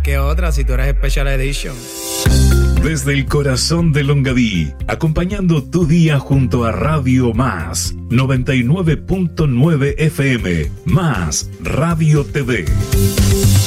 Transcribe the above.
que otra si tú eres Special Edition. Desde el corazón de Longaví, acompañando tu día junto a Radio Más 99.9 FM, Más Radio TV.